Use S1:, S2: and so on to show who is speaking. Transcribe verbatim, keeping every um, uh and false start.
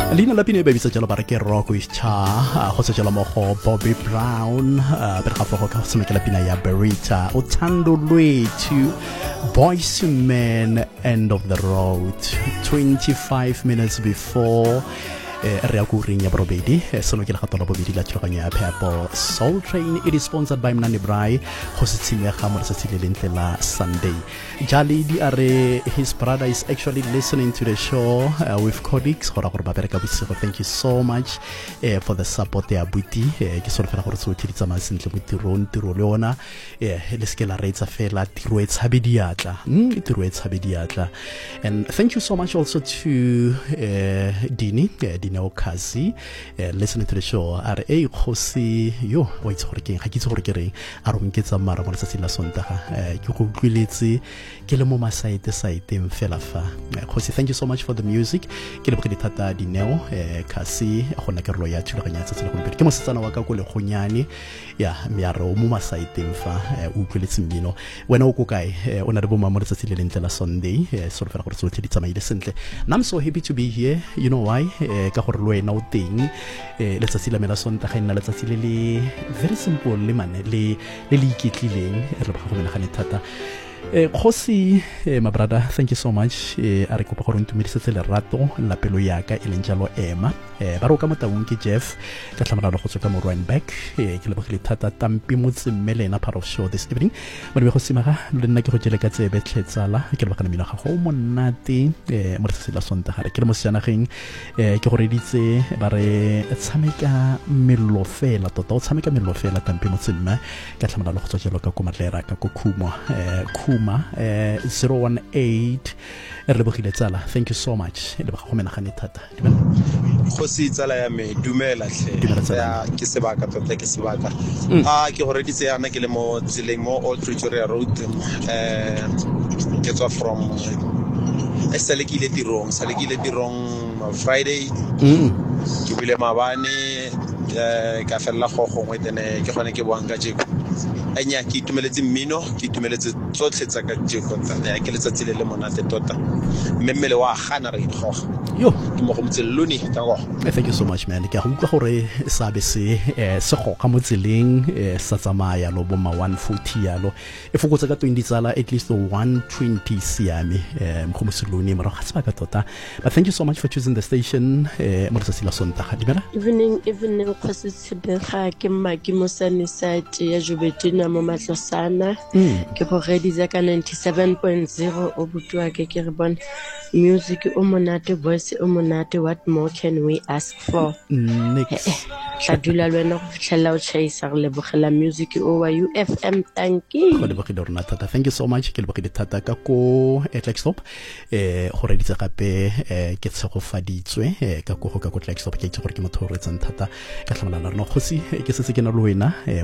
S1: Lina la pine baby sa jalo bara ke rock with cha go se jalo mo go Bobby Brown be ga go ka se me ke la pina ya Berita Uthando Lwethu Boys to Men End of the Road twenty-five minutes before re a go ring ya borobedi selo ke le gatola bobedi la tshoganya Purple Soul Train. It is sponsored by Mnandi Brai go se tshimega mo letsatsi le lentle la Sunday. Jali di are his brother is actually listening to the show uh, with colleagues go ra gore ba bereka bosigo. Thank you so much uh, for the support ya buti ke solo fela gore se o tsheditsa masentle mo tirong tiro le ona le se ke la reetsa fela tiro e tshabe diatla mm tiro e tshabe diatla. And thank you so much also to uh, Dini uh, Dini Okazi uh, listening to the show. Are e khosi yo o itse gore ke ga ke itse gore ke reng a re nketsa mara mo letsatsi la Sontaga ke go tlweletse ke le mo masaite saite mfela fa khosi. Thank you so much for the music. Ke le bogedi thata Dineo kasi gona ke relo ya thulaganya tsa tsela go ke mo setsana wa ka go le gonyane ya me ya re o mo masaite mfa o tlweletse mmino wena o go kae o na re bo mo letsatsi le lentle la Sunday so re fela gore tsotlhe di tsamaile sentle. I'm so happy to be here. You know why ka gore lo wena o teng letsatsi la me la Sontaga ina letsatsi le le very simple le mane le le le iketlileng re ba go menagane thata. Eh, Khosi, eh, my brother, thank you so much. Eh, a re kopa gore ntumedisetse lerato la pelo ya ka e leng jalo ema. Eh, ba ro ka motaung ke Jeff ka tlamara go tsoka mo Rwandback. Eh, ke le bogile thata tampi motse mmelena part of show this evening. Ba be go simaga le nna ke go jele ka tsebe tlhetsala ke le bagana mina ga go monate eh mo letsatsi la Sontaga ke le mo sianageng eh ke go reditse ba re tshameka mello fela tota o tshameka mello fela tampi motse mme ka tlamara go tsoka ka ko matlera ka ko Khuma eh Uh, zero one eight re bogile tsala. Thank you so much le ba go menagane thata
S2: go se tsala ya me dumela hle ya ke sebaka tota ke sebaka a ke go reditse yana ke le mo tseleng mo Old Pretoria Road eh ke tswa from esale ke ile tirong sale ke ile tirong Friday ke bile mabane eh ka fella go gongwe tene ke gone ke boang ka jeko enya ke itumeletse mmino ke itumeletse tsotlhe tsa ka jeko tsa ke letsatsi le le monate tota mmele wa gana re itloga
S1: yo
S2: ke mo go mtseloni tango.
S1: Thank you so much man. Ke a go utlwa gore sa be se se go ka motseleng sa tsamaya lo bo ma one forty yalo e fokotsa ka twenty tsala at least one twenty siame mo go motseloni mo ga tsaba ka tota. But thank you so much for choosing the station mo letsatsi la Sontaga. Dimela
S3: evening evening khositse ga ke maki mo sane site ya Jobetina mo Matlosana ke go reditse ka ninety-seven point zero o butwa ke ke re bona music o monate voice o monate. What more can we ask for?
S1: Next
S3: tla dula lwena go fitlhela o chaisa re lebogela music o wa U F M. Thank you
S1: go lebogela rona thata. Thank you so much ke lebogela thata ka ko Tlexstop eh go reditse gape eh ke tshegofaditswe eh ka go ka ko Tlexstop ke itse gore ke motho o re tsang thata ka tlhamana rona Khosi ke se se ke na le wena.